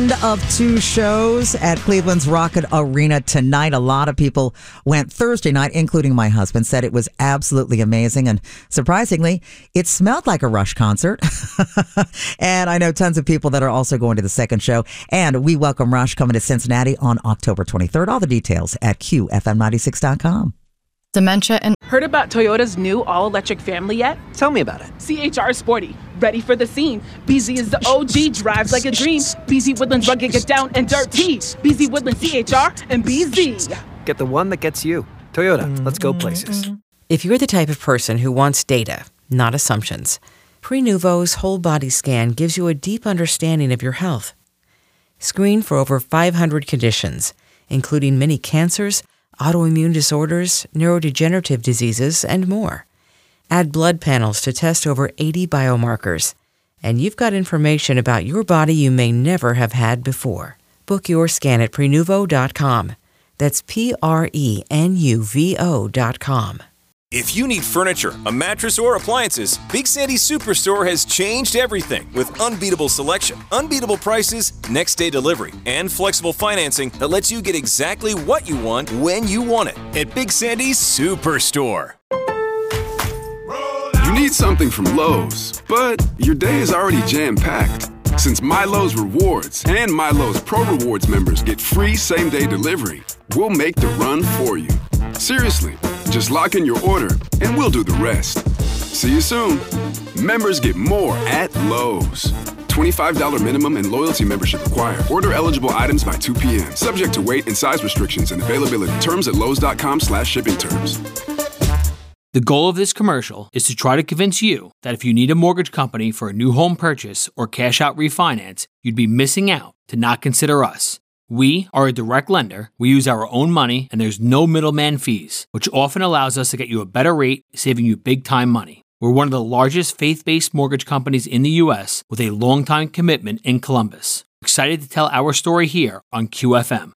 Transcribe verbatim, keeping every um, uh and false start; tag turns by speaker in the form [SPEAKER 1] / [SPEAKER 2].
[SPEAKER 1] end of two shows at Cleveland's Rocket Arena tonight. A lot of people went Thursday night, including my husband, said it was absolutely amazing. And surprisingly, it smelled like a Rush concert. And I know tons of people that are also going to the second show. And we welcome Rush coming to Cincinnati on October twenty-third. All the details at Q F M ninety-six dot com.
[SPEAKER 2] Dementia and...
[SPEAKER 3] Heard about Toyota's new all-electric family yet?
[SPEAKER 4] Tell me about it.
[SPEAKER 3] C H R Sporty, ready for the scene. B Z is the O G, drives like a dream. B Z Woodlands rugged, get down and dirty. B Z Woodlands C H R and B Z.
[SPEAKER 4] Get the one that gets you. Toyota, let's go places.
[SPEAKER 5] If you're the type of person who wants data, not assumptions, Prenuvo's whole body scan gives you a deep understanding of your health. Screen for over five hundred conditions, including many cancers, autoimmune disorders, neurodegenerative diseases, and more. Add blood panels to test over eighty biomarkers, and you've got information about your body you may never have had before. Book your scan at Prenuvo dot com. That's P R E N U V O dot com.
[SPEAKER 6] If you need furniture, a mattress, or appliances, Big Sandy's Superstore has changed everything with unbeatable selection, unbeatable prices, next day delivery, and flexible financing that lets you get exactly what you want when you want it at Big Sandy's Superstore.
[SPEAKER 7] You need something from Lowe's, but your day is already jam-packed. Since MyLowe's Rewards and MyLowe's Pro Rewards members get free same-day delivery, we'll make the run for you. Seriously, just lock in your order and we'll do the rest. See you soon. Members get more at Lowe's. twenty-five dollars minimum and loyalty membership required. Order eligible items by two p.m. Subject to weight and size restrictions and availability. Terms at lowes.com slash shipping terms.
[SPEAKER 8] The goal of this commercial is to try to convince you that if you need a mortgage company for a new home purchase or cash out refinance, you'd be missing out to not consider us. We are a direct lender, we use our own money, and there's no middleman fees, which often allows us to get you a better rate, saving you big time money. We're one of the largest faith-based mortgage companies in the U S with a long-time commitment in Columbus. Excited to tell our story here on Q F M.